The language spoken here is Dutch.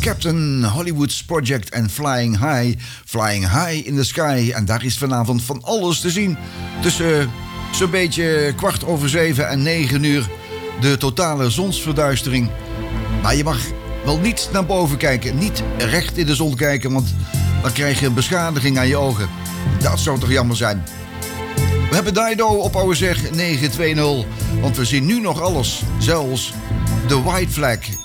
Captain Hollywood's Project en Flying High in the Sky. En daar is vanavond van alles te zien. Tussen zo'n beetje 7:15 en 9 uur de totale zonsverduistering. Maar je mag wel niet naar boven kijken, niet recht in de zon kijken, want dan krijg je een beschadiging aan je ogen. Dat zou toch jammer zijn. We hebben Dido op oude zeg 920, want we zien nu nog alles. Zelfs de White Flag